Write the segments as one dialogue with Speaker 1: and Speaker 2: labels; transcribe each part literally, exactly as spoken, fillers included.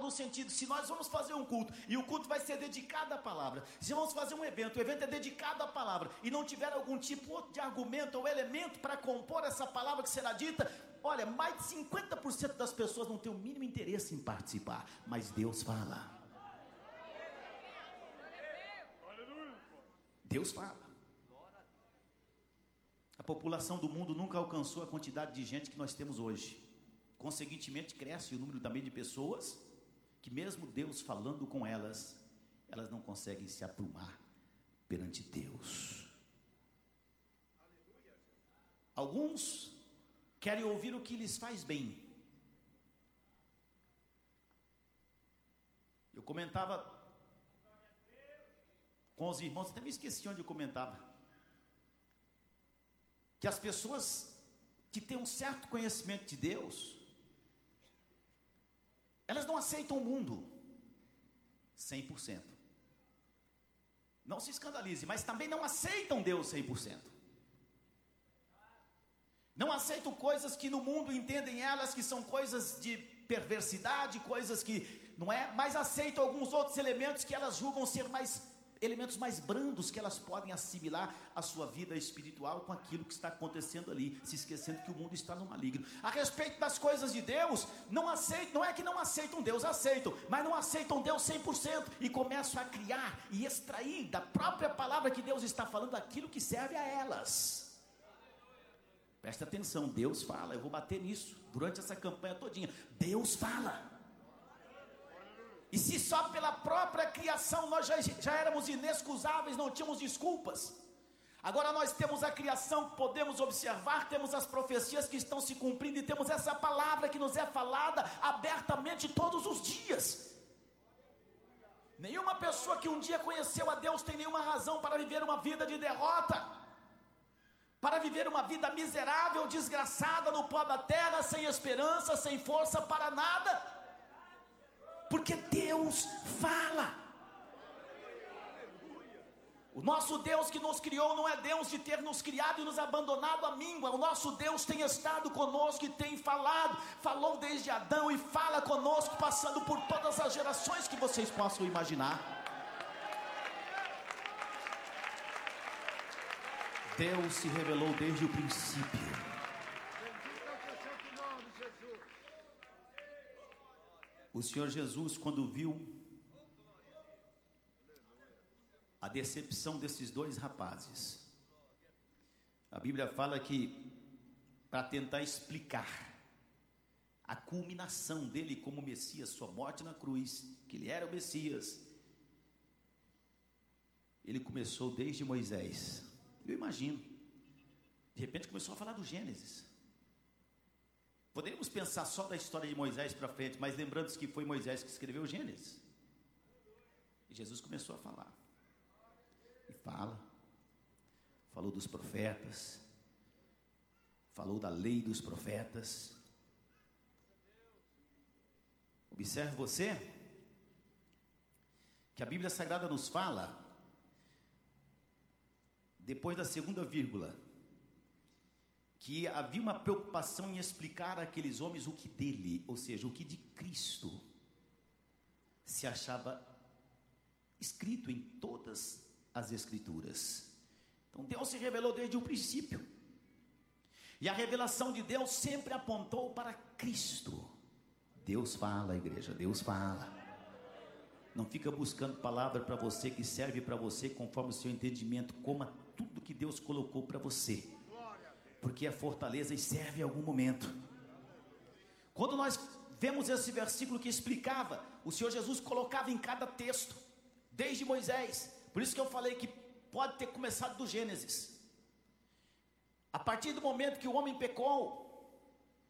Speaker 1: no sentido, se nós vamos fazer um culto, e o culto vai ser dedicado à palavra, se vamos fazer um evento, o evento é dedicado à palavra, e não tiver algum tipo de argumento ou elemento para compor essa palavra que será dita, olha, mais de cinquenta por cento das pessoas não tem o mínimo interesse em participar, mas Deus fala. Deus fala. A população do mundo nunca alcançou a quantidade de gente que nós temos hoje. Consequentemente, cresce o número também de pessoas que, mesmo Deus falando com elas, elas não conseguem se aprumar perante Deus. Alguns querem ouvir o que lhes faz bem. Eu comentava com os irmãos, até me esqueci onde eu comentava, que as pessoas que têm um certo conhecimento de Deus, elas não aceitam o mundo cem por cento. Não se escandalize, mas também não aceitam Deus cem por cento. Não aceitam coisas que no mundo entendem elas que são coisas de perversidade, coisas que não é, mas aceitam alguns outros elementos que elas julgam ser mais elementos mais brandos, que elas podem assimilar a sua vida espiritual com aquilo que está acontecendo ali, se esquecendo que o mundo está no maligno. A respeito das coisas de Deus, não aceitam, não é que não aceitam Deus, aceitam, mas não aceitam Deus cem por cento, e começam a criar e extrair da própria palavra que Deus está falando aquilo que serve a elas. Presta atenção, Deus fala, eu vou bater nisso durante essa campanha todinha. Deus fala. E se só pela própria criação nós já, já éramos inexcusáveis, não tínhamos desculpas, agora nós temos a criação que podemos observar, temos as profecias que estão se cumprindo, e temos essa palavra que nos é falada abertamente todos os dias. Nenhuma pessoa que um dia conheceu a Deus tem nenhuma razão para viver uma vida de derrota, para viver uma vida miserável, desgraçada no pó da terra, sem esperança, sem força para nada, porque Deus fala. O nosso Deus que nos criou não é Deus de ter nos criado e nos abandonado à míngua. O nosso Deus tem estado conosco e tem falado, falou desde Adão e fala conosco, passando por todas as gerações que vocês possam imaginar. Deus se revelou desde o princípio. O Senhor Jesus, quando viu a decepção desses dois rapazes, a Bíblia fala que, para tentar explicar a culminação dele como Messias, sua morte na cruz, que ele era o Messias, ele começou desde Moisés. Eu imagino, de repente começou a falar do Gênesis. Poderíamos pensar só da história de Moisés para frente, mas lembrando que foi Moisés que escreveu o Gênesis. E Jesus começou a falar. E fala. Falou dos profetas. Falou da lei dos profetas. Observe você, que a Bíblia Sagrada nos fala, depois da segunda vírgula, que havia uma preocupação em explicar àqueles homens o que dele, ou seja, o que de Cristo se achava escrito em todas as Escrituras. Então Deus se revelou desde o princípio, e a revelação de Deus sempre apontou para Cristo. Deus fala, igreja, Deus fala. Não fica buscando palavra para você que serve para você conforme o seu entendimento. Coma tudo que Deus colocou para você, porque é fortaleza e serve em algum momento. Quando nós vemos esse versículo que explicava, o Senhor Jesus colocava em cada texto, desde Moisés. Por isso que eu falei que pode ter começado do Gênesis. A partir do momento que o homem pecou,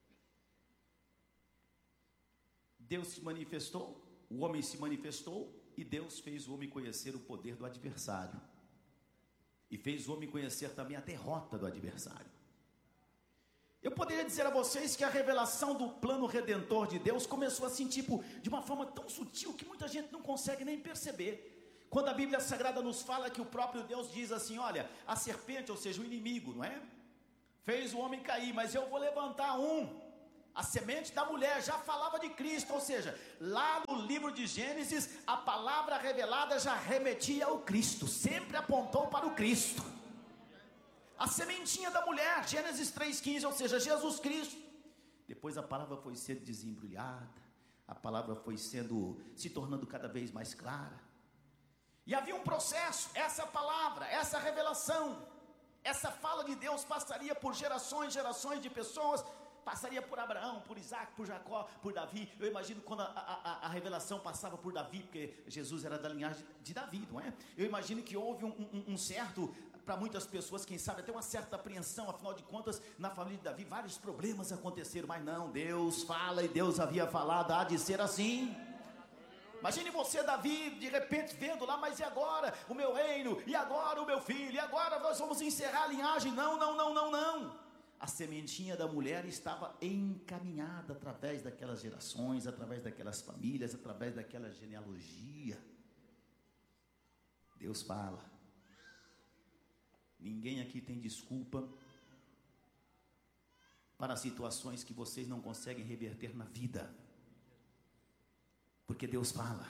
Speaker 1: Deus se manifestou, o homem se manifestou, e Deus fez o homem conhecer o poder do adversário, e fez o homem conhecer também a derrota do adversário. Eu poderia dizer a vocês que a revelação do plano redentor de Deus começou assim, tipo, de uma forma tão sutil que muita gente não consegue nem perceber. Quando a Bíblia Sagrada nos fala que o próprio Deus diz assim, olha, a serpente, ou seja, o inimigo, não é? Fez o homem cair, mas eu vou levantar um, A semente da mulher já falava de Cristo, ou seja, lá no livro de Gênesis, a palavra revelada já remetia ao Cristo, sempre apontou para o Cristo. A sementinha da mulher, Gênesis três quinze, ou seja, Jesus Cristo. Depois a palavra foi sendo desembrulhada, a palavra foi sendo, se tornando cada vez mais clara. E havia um processo, essa palavra, essa revelação, essa fala de Deus passaria por gerações, gerações de pessoas, passaria por Abraão, por Isaac, por Jacó, por Davi. Eu imagino quando a, a, a revelação passava por Davi, porque Jesus era da linhagem de Davi, não é? Eu imagino que houve um, um, um certo, para muitas pessoas, quem sabe até uma certa apreensão, afinal de contas, na família de Davi, vários problemas aconteceram, mas não, Deus fala e Deus havia falado, há de ser assim. Imagine você, Davi, de repente vendo lá, mas e agora o meu reino, e agora o meu filho, e agora nós vamos encerrar a linhagem, não, não, não, não, não. A sementinha da mulher estava encaminhada através daquelas gerações, através daquelas famílias, através daquela genealogia. Deus fala. Ninguém aqui tem desculpa para situações que vocês não conseguem reverter na vida, porque Deus fala.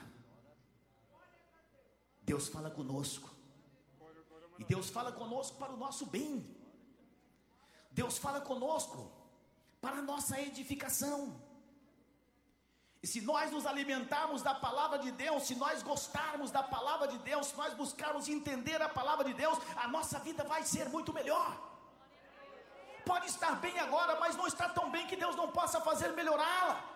Speaker 1: Deus fala conosco, e Deus fala conosco para o nosso bem. Deus fala conosco para a nossa edificação. E se nós nos alimentarmos da palavra de Deus, se nós gostarmos da palavra de Deus, se nós buscarmos entender a palavra de Deus, a nossa vida vai ser muito melhor. Pode estar bem agora, mas não está tão bem que Deus não possa fazer melhorá-la.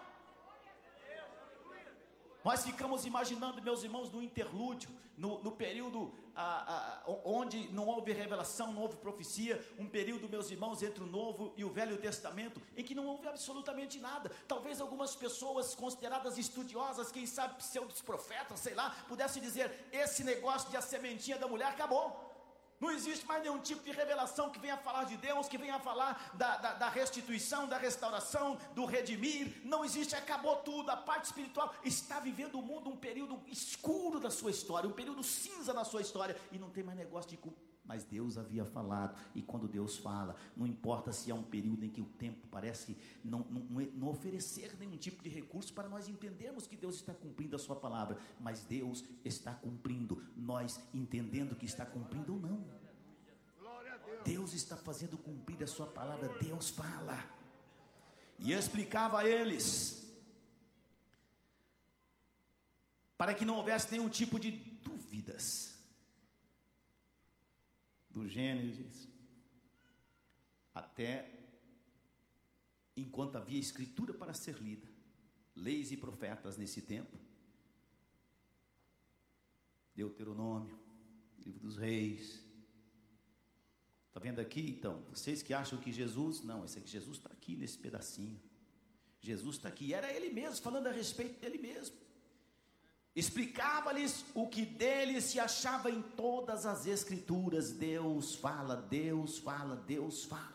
Speaker 1: Nós ficamos imaginando, meus irmãos, no interlúdio, no, no período ah, ah, onde não houve revelação, não houve profecia, um período, meus irmãos, entre o Novo e o Velho Testamento, em que não houve absolutamente nada. Talvez algumas pessoas consideradas estudiosas, quem sabe pseudos profetas, sei lá, pudessem dizer, esse negócio de a sementinha da mulher acabou. Não existe mais nenhum tipo de revelação que venha falar de Deus, que venha falar da, da, da restituição, da restauração, do redimir. Não existe, acabou tudo. A parte espiritual está vivendo o mundo um período escuro da sua história, um período cinza na sua história, e não tem mais negócio de culpa. Mas Deus havia falado, e quando Deus fala, não importa se há um período em que o tempo parece não, não, não oferecer nenhum tipo de recurso para nós entendermos que Deus está cumprindo a sua palavra, mas Deus está cumprindo, nós entendendo que está cumprindo ou não. Deus está fazendo cumprir a sua palavra, Deus fala. E explicava a eles, para que não houvesse nenhum tipo de dúvidas, do Gênesis até enquanto havia escritura para ser lida, leis e profetas nesse tempo, Deuteronômio, livro dos reis. Está vendo aqui então? Vocês que acham que Jesus, não, esse aqui, Jesus está aqui nesse pedacinho. Jesus está aqui, era ele mesmo, falando a respeito dele mesmo. Explicava-lhes o que dele se achava em todas as escrituras. Deus fala, Deus fala, Deus fala.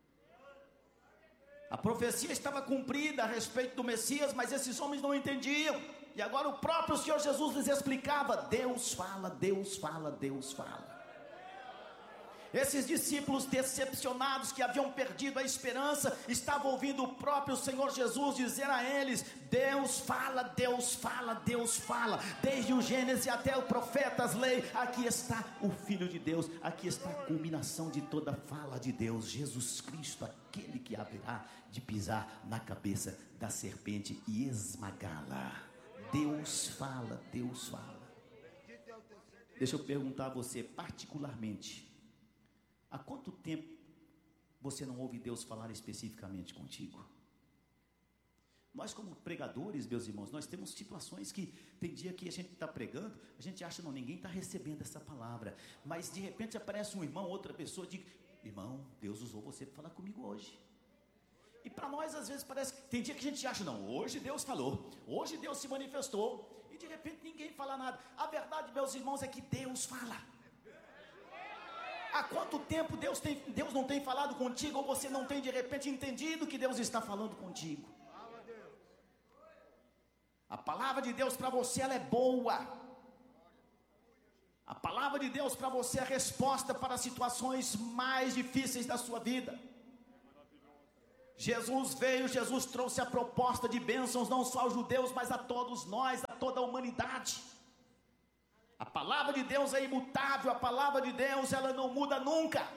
Speaker 1: A profecia estava cumprida a respeito do Messias, mas esses homens não entendiam. E agora o próprio Senhor Jesus lhes explicava, Deus fala, Deus fala, Deus fala. Esses discípulos decepcionados, que haviam perdido a esperança, estavam ouvindo o próprio Senhor Jesus dizer a eles, Deus fala, Deus fala, Deus fala, desde o Gênesis até o profeta, as leis, aqui está o Filho de Deus, aqui está a culminação de toda a fala de Deus, Jesus Cristo, aquele que haverá de pisar na cabeça da serpente e esmagá-la. Deus fala, Deus fala. Deixa eu perguntar a você particularmente, há quanto tempo você não ouve Deus falar especificamente contigo? Nós como pregadores, meus irmãos, nós temos situações que tem dia que a gente está pregando, a gente acha, não, ninguém está recebendo essa palavra, mas de repente aparece um irmão, outra pessoa, diz, irmão, Deus usou você para falar comigo hoje. E para nós às vezes parece que tem dia que a gente acha, não, hoje Deus falou, hoje Deus se manifestou, e de repente ninguém fala nada. A verdade, meus irmãos, é que Deus fala. Há quanto tempo Deus, tem, Deus não tem falado contigo, ou você não tem de repente entendido que Deus está falando contigo? A palavra de Deus para você, ela é boa. A palavra de Deus para você é a resposta para as situações mais difíceis da sua vida. Jesus veio, Jesus trouxe a proposta de bênçãos não só aos judeus, mas a todos nós, a toda a humanidade. A palavra de Deus é imutável, a palavra de Deus ela não muda nunca.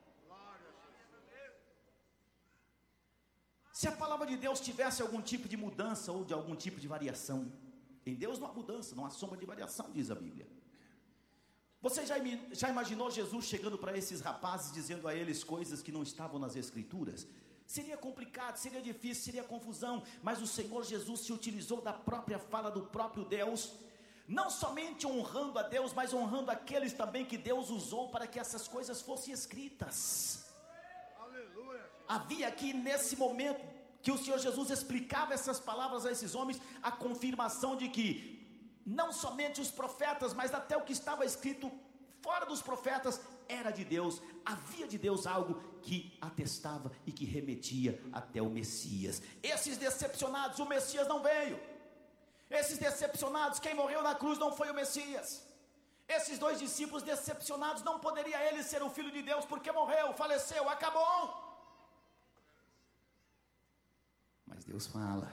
Speaker 1: Se a palavra de Deus tivesse algum tipo de mudança ou de algum tipo de variação, em Deus não há mudança, não há sombra de variação, diz a Bíblia. Você já, já imaginou Jesus chegando para esses rapazes, dizendo a eles coisas que não estavam nas Escrituras? Seria complicado, seria difícil, seria confusão, mas o Senhor Jesus se utilizou da própria fala do próprio Deus, não somente honrando a Deus, mas honrando aqueles também que Deus usou para que essas coisas fossem escritas. Aleluia. Havia aqui nesse momento que o Senhor Jesus explicava essas palavras a esses homens, a confirmação de que não somente os profetas, mas até o que estava escrito fora dos profetas era de Deus, havia de Deus algo que atestava e que remetia até o Messias. Esses decepcionados, o Messias não veio. Esses decepcionados, quem morreu na cruz não foi o Messias. Esses dois discípulos decepcionados, não poderia ele ser o Filho de Deus, porque morreu, faleceu, acabou. Mas Deus fala.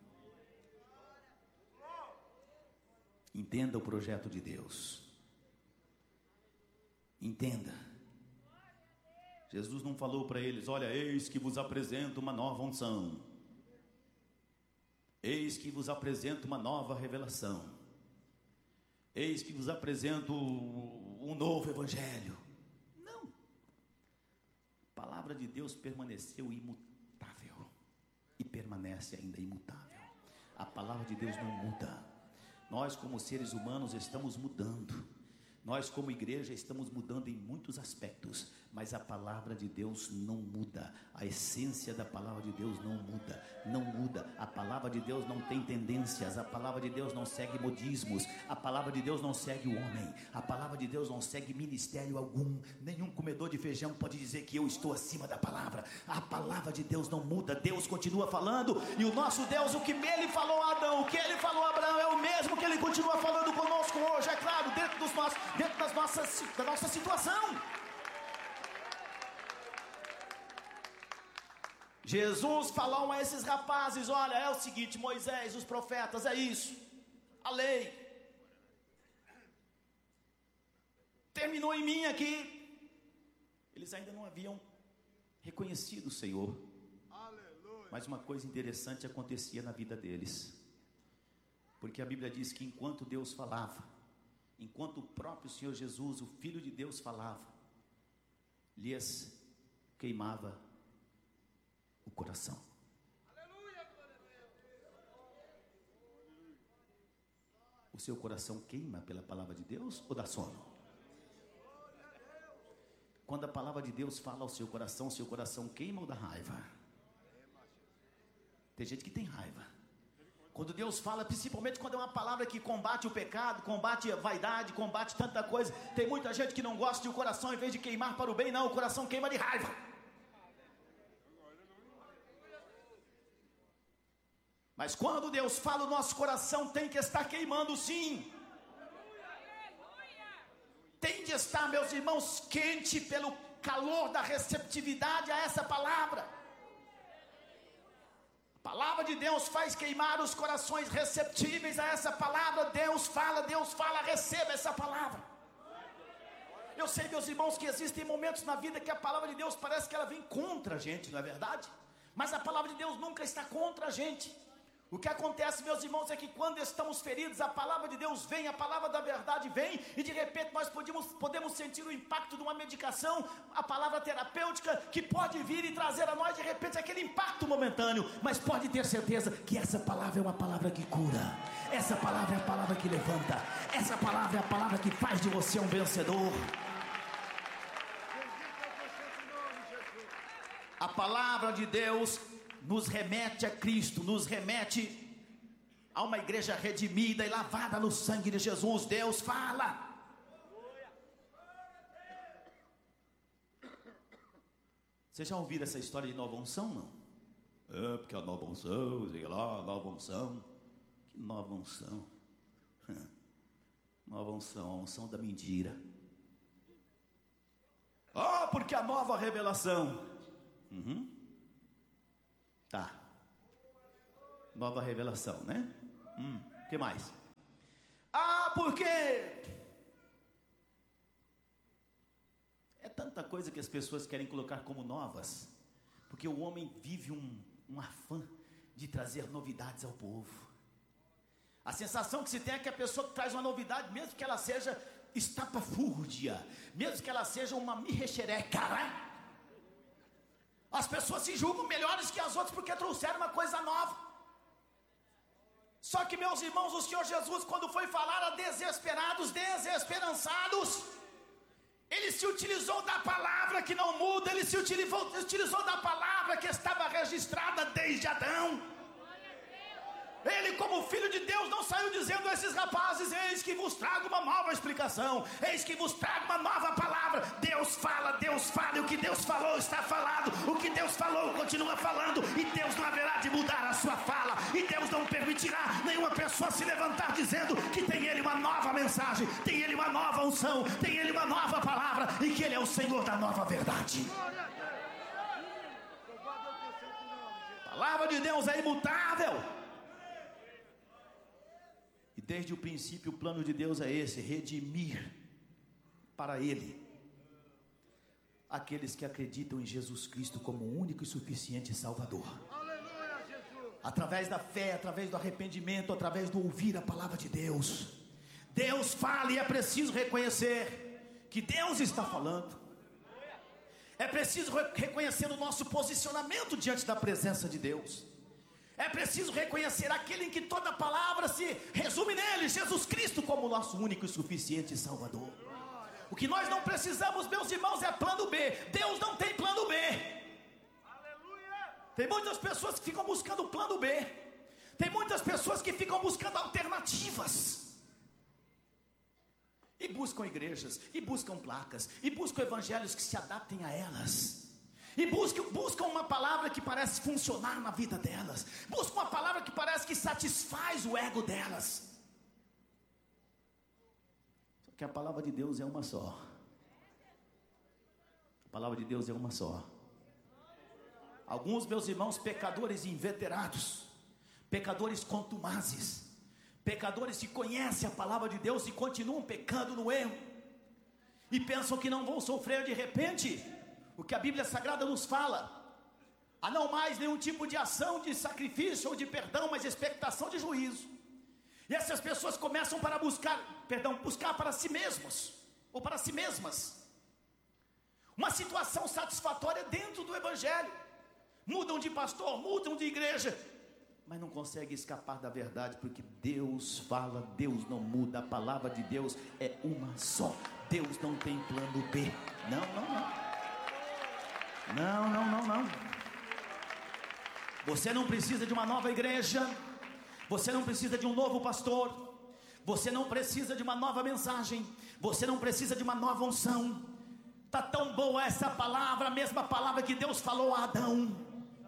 Speaker 1: Entenda o projeto de Deus. Entenda. Jesus não falou para eles: olha, eis que vos apresento uma nova unção, eis que vos apresento uma nova revelação, eis que vos apresento um novo evangelho. Não. A palavra de Deus permaneceu imutável e permanece ainda imutável. A palavra de Deus não muda. Nós, como seres humanos, estamos mudando. Nós, como igreja, estamos mudando em muitos aspectos, mas a palavra de Deus não muda. A essência da palavra de Deus não muda, não muda. A palavra de Deus não tem tendências, a palavra de Deus não segue modismos, a palavra de Deus não segue o homem, a palavra de Deus não segue ministério algum. Nenhum comedor de feijão pode dizer que eu estou acima da palavra. A palavra de Deus não muda, Deus continua falando, e o nosso Deus, o que ele falou a Adão, o que ele falou a Abraão, é o mesmo que ele continua falando conosco hoje, é claro, dentro dos nossos dentro das nossas, da nossa situação. Jesus falou a esses rapazes: olha, é o seguinte, Moisés, os profetas, é isso, a lei terminou em mim aqui. Eles ainda não haviam reconhecido o Senhor. Aleluia. Mas uma coisa interessante acontecia na vida deles, porque a Bíblia diz que enquanto Deus falava, enquanto o próprio Senhor Jesus, o Filho de Deus, falava, lhes queimava o coração. Aleluia. O seu coração queima pela palavra de Deus ou dá sono? Quando a palavra de Deus fala ao seu coração, seu coração queima ou dá raiva? Tem gente que tem raiva. Quando Deus fala, principalmente quando é uma palavra que combate o pecado, combate a vaidade, combate tanta coisa, tem muita gente que não gosta de o coração, em vez de queimar para o bem, não, o coração queima de raiva. Mas quando Deus fala, o nosso coração tem que estar queimando, sim. Tem de estar, meus irmãos, quente pelo calor da receptividade a essa palavra. A palavra de Deus faz queimar os corações receptíveis a essa palavra. Deus fala, Deus fala, receba essa palavra. Eu sei, meus irmãos, que existem momentos na vida que a palavra de Deus parece que ela vem contra a gente, não é verdade? Mas a palavra de Deus nunca está contra a gente. O que acontece, meus irmãos, é que quando estamos feridos, a palavra de Deus vem, a palavra da verdade vem, e de repente nós podemos, podemos sentir o impacto de uma medicação, a palavra terapêutica, que pode vir e trazer a nós, de repente, aquele impacto momentâneo, mas pode ter certeza que essa palavra é uma palavra que cura, essa palavra é a palavra que levanta, essa palavra é a palavra que faz de você um vencedor. A palavra de Deus nos remete a Cristo, nos remete a uma igreja redimida e lavada no sangue de Jesus. Deus fala. Vocês já ouviram essa história de nova unção, não? É, porque a nova unção, sei lá, nova unção. Que nova unção? Nova unção, a unção da mentira. Ah, porque a nova revelação. Uhum. Tá. Nova revelação, né? Hum, o que mais? Ah, porque é tanta coisa que as pessoas querem colocar como novas, porque o homem vive um, um afã de trazer novidades ao povo. A sensação que se tem é que a pessoa que traz uma novidade, mesmo que ela seja estapafúrdia, mesmo que ela seja uma mirrexereca, né? As pessoas se julgam melhores que as outras porque trouxeram uma coisa nova. Só que, meus irmãos, o Senhor Jesus, quando foi falar a desesperados, desesperançados, Ele se utilizou da palavra que não muda, Ele se utilizou, utilizou da palavra que estava registrada desde Adão. Ele, como filho de Deus, não saiu dizendo a esses rapazes: eis que vos trago uma nova explicação, eis que vos trago uma nova palavra. Deus fala, Deus fala, e o que Deus falou está falado, o que Deus falou continua falando, e Deus não haverá de mudar a sua fala, e Deus não permitirá nenhuma pessoa se levantar dizendo que tem Ele uma nova mensagem, tem Ele uma nova unção, tem Ele uma nova palavra, e que Ele é o Senhor da nova verdade. A palavra de Deus é imutável. E desde o princípio o plano de Deus é esse: redimir para Ele aqueles que acreditam em Jesus Cristo como o único e suficiente Salvador. Aleluia, Jesus. Através da fé, através do arrependimento, através do ouvir a palavra de Deus. Deus fala e é preciso reconhecer que Deus está falando. É preciso reconhecer o nosso posicionamento diante da presença de Deus. É preciso reconhecer aquele em que toda palavra se resume nele, Jesus Cristo, como o nosso único e suficiente Salvador. O que nós não precisamos, meus irmãos, é plano B. Deus não tem plano B. Tem muitas pessoas que ficam buscando plano B. Tem muitas pessoas que ficam buscando alternativas. E buscam igrejas, e buscam placas, e buscam evangelhos que se adaptem a elas. E buscam, buscam uma palavra que parece funcionar na vida delas. Buscam uma palavra que parece que satisfaz o ego delas. Só que a palavra de Deus é uma só. A palavra de Deus é uma só. Alguns, meus irmãos, pecadores inveterados, pecadores contumazes, pecadores que conhecem a palavra de Deus e continuam pecando no erro, e pensam que não vão sofrer de repente o que a Bíblia Sagrada nos fala: há não mais nenhum tipo de ação de sacrifício ou de perdão, mas expectação de juízo. E essas pessoas começam para buscar, perdão, buscar para si mesmos, ou para si mesmas, uma situação satisfatória dentro do Evangelho. Mudam de pastor, mudam de igreja, mas não conseguem escapar da verdade, porque Deus fala, Deus não muda, a palavra de Deus é uma só. Deus não tem plano B. Não, não, não. Não, não, não, não. Você não precisa de uma nova igreja. Você não precisa de um novo pastor. Você não precisa de uma nova mensagem. Você não precisa de uma nova unção. Está tão boa essa palavra, a mesma palavra que Deus falou a Adão.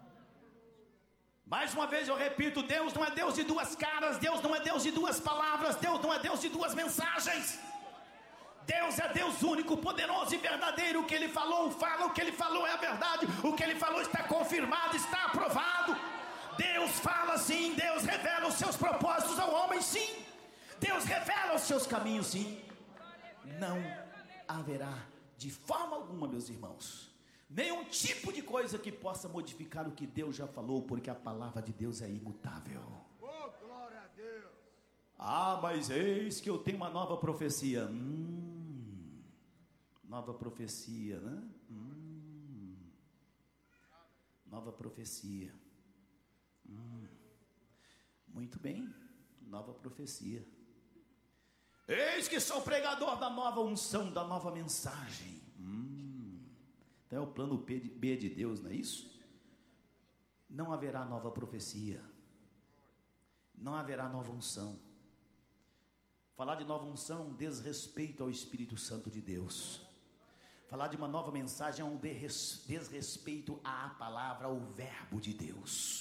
Speaker 1: Mais uma vez eu repito: Deus não é Deus de duas caras. Deus não é Deus de duas palavras. Deus não é Deus de duas mensagens. Deus é Deus único, poderoso e verdadeiro. O que Ele falou, fala. O que Ele falou é a verdade. O que Ele falou está confirmado, está aprovado. Deus fala sim. Deus revela os seus propósitos ao homem, sim. Deus revela os seus caminhos, sim. Não haverá de forma alguma, meus irmãos, nenhum tipo de coisa que possa modificar o que Deus já falou, porque a palavra de Deus é imutável.
Speaker 2: Oh, glória a Deus.
Speaker 1: Ah, mas eis que eu tenho uma nova profecia. Hum, nova profecia, né? Hum, nova profecia. Hum, muito bem, nova profecia. Eis que sou pregador da nova unção, da nova mensagem. Hum, então é o plano B de Deus, não é isso? Não haverá nova profecia. Não haverá nova unção. Falar de nova unção é um desrespeito ao Espírito Santo de Deus. Falar de uma nova mensagem é um desrespeito à palavra, ao verbo de Deus.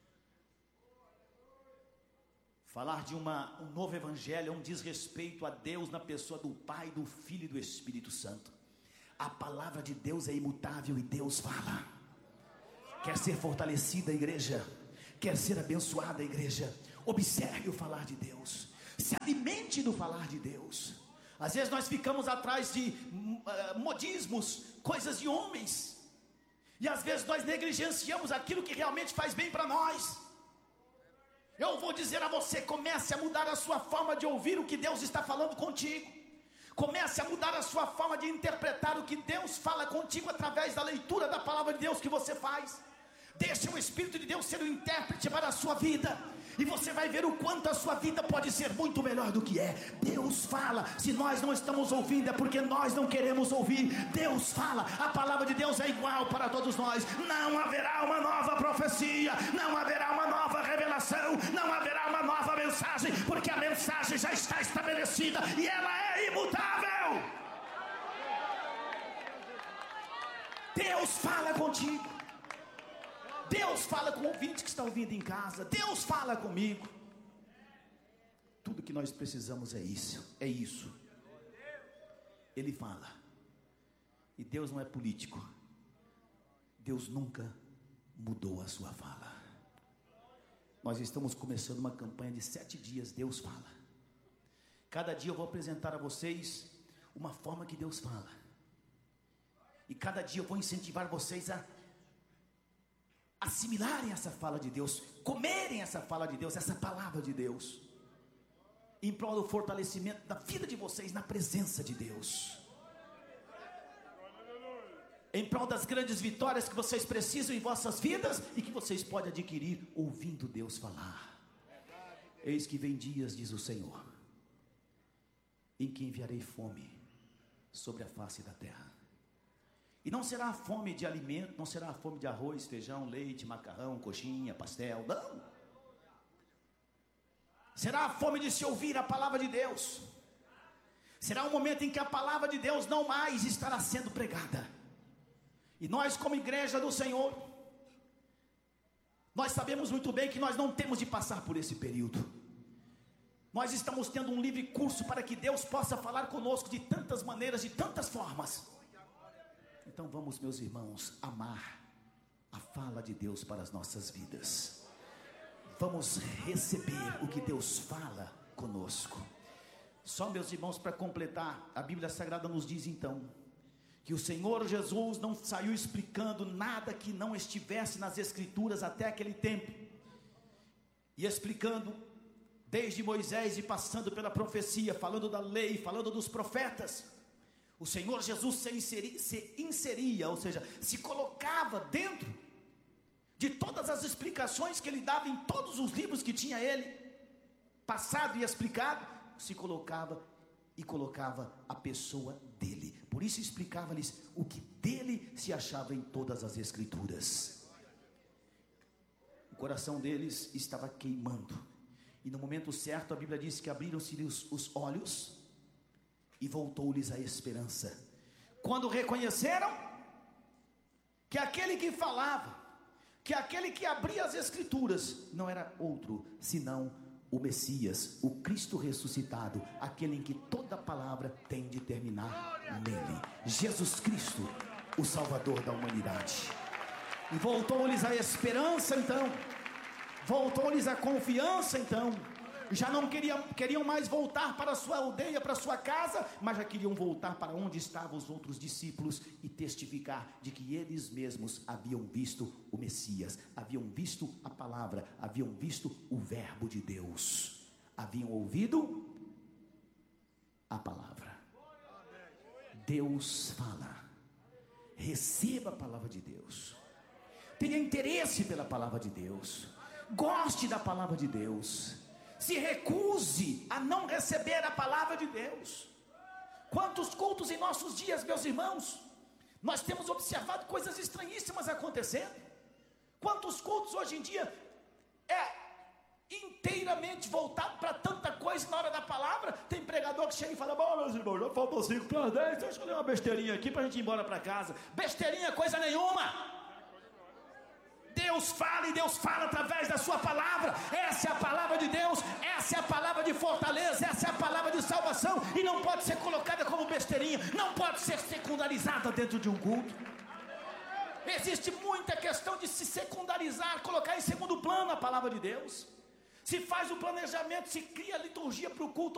Speaker 1: Falar de uma, um novo evangelho é um desrespeito a Deus na pessoa do Pai, do Filho e do Espírito Santo. A palavra de Deus é imutável e Deus fala. Quer ser fortalecida, igreja? Quer ser abençoada, igreja? Observe o falar de Deus. Se alimente do falar de Deus. Às vezes nós ficamos atrás de uh, modismos, coisas de homens, e às vezes nós negligenciamos aquilo que realmente faz bem para nós. Eu vou dizer a você: comece a mudar a sua forma de ouvir o que Deus está falando contigo. Comece a mudar a sua forma de interpretar o que Deus fala contigo através da leitura da palavra de Deus que você faz. Deixe o Espírito de Deus ser o intérprete para a sua vida, e você vai ver o quanto a sua vida pode ser muito melhor do que é. Deus fala. Se nós não estamos ouvindo, é porque nós não queremos ouvir. Deus fala. A palavra de Deus é igual para todos nós. Não haverá uma nova profecia, não haverá uma nova revelação, não haverá uma nova mensagem, porque a mensagem já está estabelecida e ela é imutável. Deus fala contigo. Deus fala com o ouvinte que está ouvindo em casa. Deus fala comigo. Tudo que nós precisamos é isso. É isso. Ele fala. E Deus não é político. Deus nunca mudou a sua fala. Nós estamos começando uma campanha de sete dias. Deus fala. Cada dia eu vou apresentar a vocês uma forma que Deus fala. E cada dia eu vou incentivar vocês a assimilarem essa fala de Deus, comerem essa fala de Deus, essa palavra de Deus, em prol do fortalecimento da vida de vocês na presença de Deus, em prol das grandes vitórias que vocês precisam em vossas vidas e que vocês podem adquirir ouvindo Deus falar. Eis que vem dias, diz o Senhor, em que enviarei fome sobre a face da terra. E não será a fome de alimento, não será a fome de arroz, feijão, leite, macarrão, coxinha, pastel, não. Será a fome de se ouvir a palavra de Deus. Será um momento em que a palavra de Deus não mais estará sendo pregada. E nós, como igreja do Senhor, nós sabemos muito bem que nós não temos de passar por esse período. Nós estamos tendo um livre curso para que Deus possa falar conosco de tantas maneiras, de tantas formas. Então vamos, meus irmãos, amar a fala de Deus para as nossas vidas. Vamos receber o que Deus fala conosco. Só, meus irmãos, para completar, a Bíblia Sagrada nos diz então que o Senhor Jesus não saiu explicando nada que não estivesse nas Escrituras até aquele tempo, e explicando desde Moisés e passando pela profecia, falando da lei, falando dos profetas. O Senhor Jesus se inseria, se inseria, ou seja, se colocava dentro de todas as explicações que ele dava em todos os livros que tinha ele passado e explicado. Se colocava e colocava a pessoa dele. Por isso explicava-lhes o que dele se achava em todas as Escrituras. O coração deles estava queimando, e no momento certo a Bíblia diz que abriram-se os, os olhos e voltou-lhes a esperança, quando reconheceram que aquele que falava, que aquele que abria as Escrituras, não era outro senão o Messias, o Cristo ressuscitado, aquele em que toda palavra tem de terminar nele, Jesus Cristo, o Salvador da humanidade. E voltou-lhes a esperança então, voltou-lhes a confiança então. Já não queriam, queriam mais voltar para a sua aldeia, para a sua casa, mas já queriam voltar para onde estavam os outros discípulos e testificar de que eles mesmos haviam visto o Messias, haviam visto a palavra, haviam visto o verbo de Deus, haviam ouvido a palavra. Deus fala. Receba a palavra de Deus, tenha interesse pela palavra de Deus, goste da palavra de Deus. Se recuse a não receber a palavra de Deus. Quantos cultos em nossos dias, meus irmãos, nós temos observado coisas estranhíssimas acontecendo. Quantos cultos hoje em dia é inteiramente voltado para tanta coisa na hora da palavra. Tem pregador que chega e fala: bom, meus irmãos, já faltam cinco para as dez, deixa eu ler uma besteirinha aqui para a gente ir embora para casa. Besteirinha coisa nenhuma. Deus fala, e Deus fala através da sua palavra. Essa é a palavra de Deus, essa é a palavra de fortaleza, essa é a palavra de salvação, e não pode ser colocada como besteirinha, não pode ser secundarizada dentro de um culto. Existe muita questão de se secundarizar, colocar em segundo plano a palavra de Deus. Se faz o planejamento, se cria a liturgia para o culto